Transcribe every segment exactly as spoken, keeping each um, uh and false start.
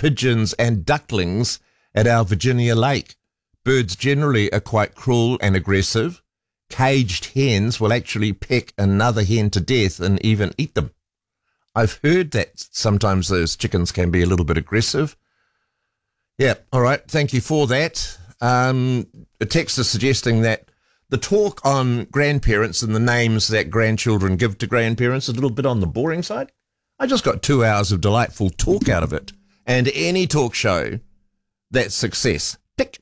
pigeons and ducklings at our Virginia lake. Birds generally are quite cruel and aggressive. Caged hens will actually peck another hen to death and even eat them. I've heard that sometimes those chickens can be a little bit aggressive. Yeah, all right, thank you for that. Um, a text is suggesting that the talk on grandparents and the names that grandchildren give to grandparents is a little bit on the boring side. I just got two hours of delightful talk out of it. And any talk show, that's success. Tick.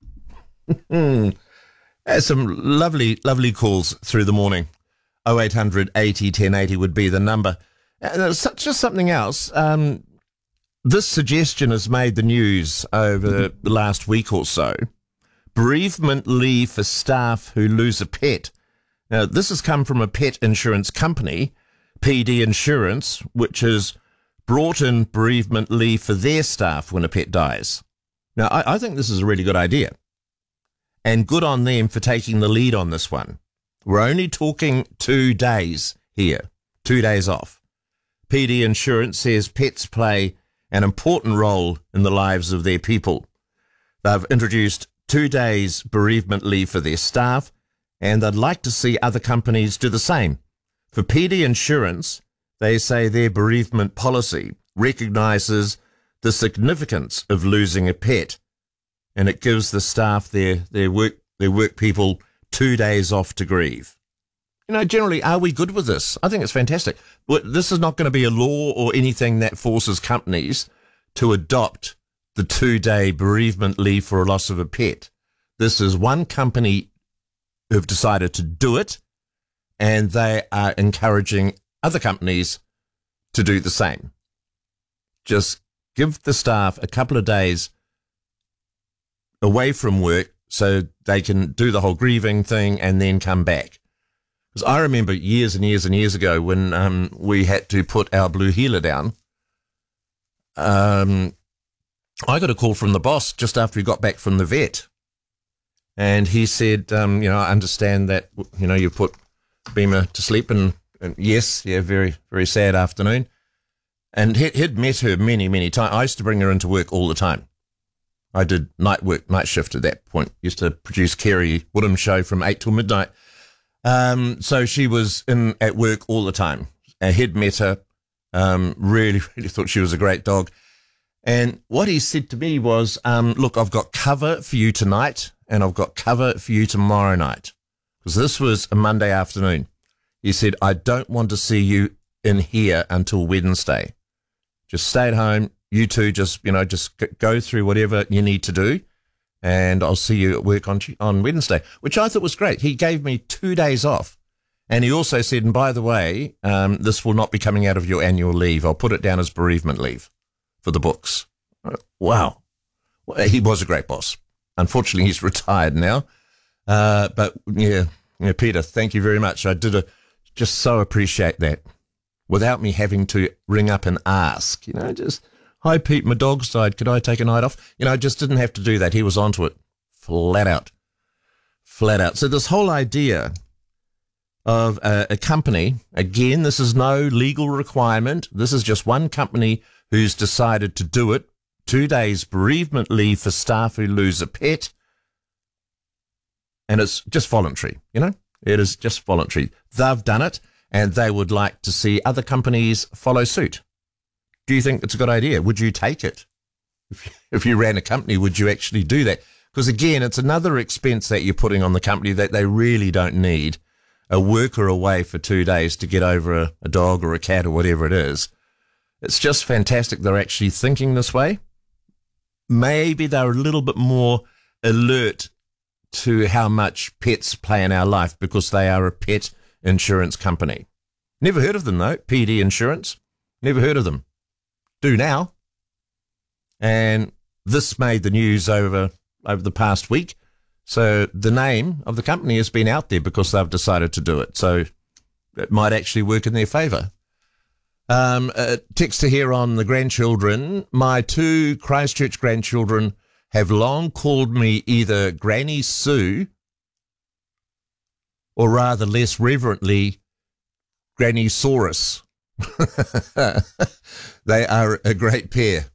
There's some lovely, lovely calls through the morning. oh eight hundred eighty ten eighty would be the number. And there's just something else. Um, this suggestion has made the news over the last week or so. Bereavement leave for staff who lose a pet. Now, this has come from a pet insurance company, P D Insurance, which has brought in bereavement leave for their staff when a pet dies. Now, I, I think this is a really good idea. And good on them for taking the lead on this one. We're only talking two days here, two days off. P D Insurance says pets play an important role in the lives of their people. They've introduced two days bereavement leave for their staff, and they'd like to see other companies do the same. For P D Insurance, they say their bereavement policy recognises the significance of losing a pet, and it gives the staff, their, their work, their work people, two days off to grieve. You know, generally, are we good with this? I think it's fantastic. This is not going to be a law or anything that forces companies to adopt the two-day bereavement leave for a loss of a pet. This is one company who've decided to do it, and they are encouraging other companies to do the same. Just give the staff a couple of days away from work so they can do the whole grieving thing and then come back. Because I remember years and years and years ago when um, we had to put our blue heeler down, um, I got a call from the boss just after he got back from the vet. And he said, um, you know, I understand that, you know, you put Beamer to sleep. And, and yes, yeah, very, very sad afternoon. And he, he'd met her many, many times. I used to bring her into work all the time. I did night work, night shift at that point. Used to produce Kerry Woodham show from eight till midnight. Um, so she was in at work all the time. And he'd met her, um, really, really thought she was a great dog. And what he said to me was, um, look, I've got cover for you tonight and I've got cover for you tomorrow night. Because this was a Monday afternoon. He said, I don't want to see you in here until Wednesday. Just stay at home. You two just, you know, just go through whatever you need to do. And I'll see you at work on on Wednesday, which I thought was great. He gave me two days off. And he also said, and by the way, um, this will not be coming out of your annual leave. I'll put it down as bereavement leave for the books. Wow. Well, he was a great boss. Unfortunately, he's retired now. Uh, but yeah, yeah, Peter, thank you very much. I did a, just so appreciate that without me having to ring up and ask, you know, just, hi, Pete, my dog's died. Could I take a night off? You know, I just didn't have to do that. He was onto it flat out, flat out. So this whole idea of a, a company, again, this is no legal requirement. This is just one company who's decided to do it. Two days bereavement leave for staff who lose a pet. And it's just voluntary, you know, it is just voluntary. They've done it and they would like to see other companies follow suit. Do you think it's a good idea? Would you take it? If you, if you ran a company, would you actually do that? Because again, it's another expense that you're putting on the company that they really don't need. A worker away for two days to get over a, a dog or a cat or whatever it is. It's just fantastic they're actually thinking this way. Maybe they're a little bit more alert to how much pets play in our life because they are a pet insurance company. Never heard of them though, P D Insurance. Never heard of them. Do now. And this made the news over over the past week. So the name of the company has been out there because they've decided to do it. So it might actually work in their favour. Um, a text to here on the grandchildren. My two Christchurch grandchildren have long called me either Granny Sue or rather less reverently, Granny Saurus. They are a great pair.